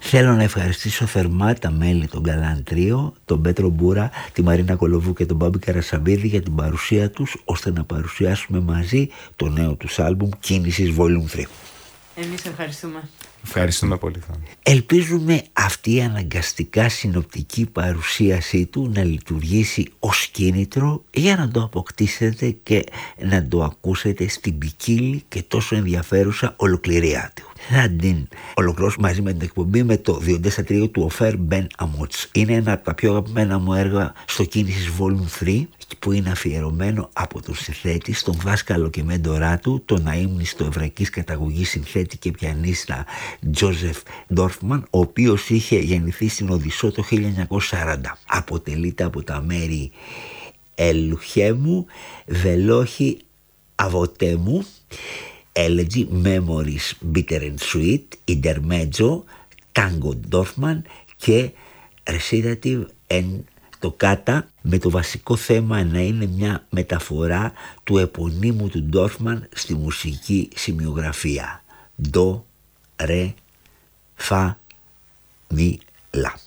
Θέλω να ευχαριστήσω θερμά τα μέλη των Galant Trio, τον Πέτρο Μπούρα, τη Μαρίνα Κολοβού και τον Μπάμπη Καρασαμπίδη για την παρουσία τους, ώστε να παρουσιάσουμε μαζί το νέο τους άλμπουμ Κίνησης Volume 3. Εμείς ευχαριστούμε. Ευχαριστούμε πολύ. Ελπίζουμε αυτή η αναγκαστικά συνοπτική παρουσίασή του να λειτουργήσει ως κίνητρο για να το αποκτήσετε και να το ακούσετε στην ποικίλη και τόσο ενδιαφέρουσα ολοκληρία του. Θα την ολοκληρώσω μαζί με την εκπομπή με το 2-4-3 του Οφέρ Μπεν Αμότς. Είναι ένα από τα πιο αγαπημένα μου έργα στο Κίνησης Volume 3, που είναι αφιερωμένο από τον συνθέτη στον δάσκαλο και μέντορά του, τον αείμνηστο εβραϊκής καταγωγής συνθέτη και πιανίστα Τζόζεφ Ντόρφμαν, ο οποίος είχε γεννηθεί στην Οδυσσό το 1940. Αποτελείται από τα μέρη Ελουχέμου, Βελόχη, Αβοτέμου, Elegy, Memories, Bitter and Sweet, Intermezzo, Tango Dorfman και Recitative and Toccata, με το βασικό θέμα να είναι μια μεταφορά του επωνύμου του Ντόρφμαν στη μουσική σημειογραφία. Do, Re, Fa, Mi, La.